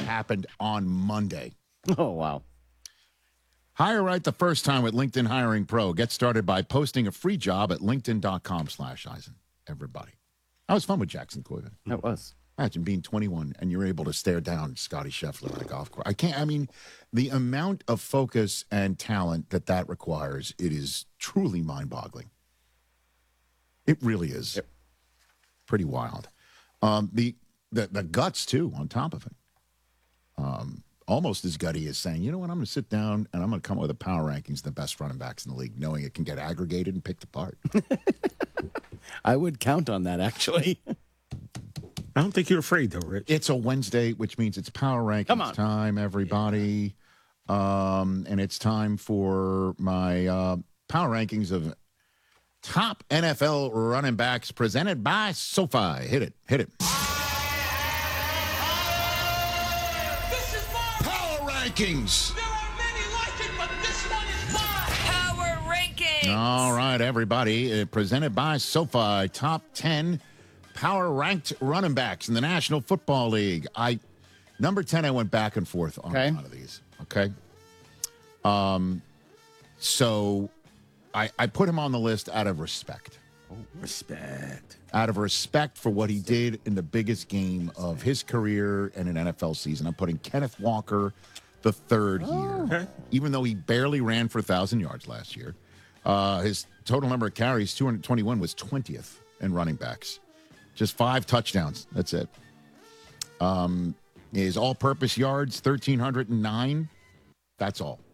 happened on Monday. Oh, wow. Hire right the first time with LinkedIn Hiring Pro. Get started by posting a free job at linkedin.com/Eisen. Everybody. That was fun with Jackson Coyven. That was. Imagine being 21 and you're able to stare down Scotty Scheffler on a golf course. The amount of focus and talent that requires, it is truly mind-boggling. It really is. Yep. Pretty wild. The guts, too, on top of it. Almost as gutty as saying, you know what, I'm going to sit down and I'm going to come up with a power rankings of the best running backs in the league, knowing it can get aggregated and picked apart. I would count on that, actually. I don't think you're afraid, though, Rich. It's a Wednesday, which means it's power rankings time, everybody. Yeah. And it's time for my power rankings of top NFL running backs presented by SoFi. Hit it. This is my power rankings. There are many like it, but this one is mine. Power rankings. All right, everybody. Presented by SoFi. Top 10 power-ranked running backs in the National Football League. Number 10, I went back and forth on a lot of these. Okay. So I put him on the list out of respect. Oh, respect. Out of respect for what he did in the biggest game of his career in an NFL season. I'm putting Kenneth Walker the third here. Okay. Even though he barely ran for 1,000 yards last year. His total number of carries, 221, was 20th in running backs. Just 5 touchdowns. That's it. His all-purpose yards, 1,309. That's all.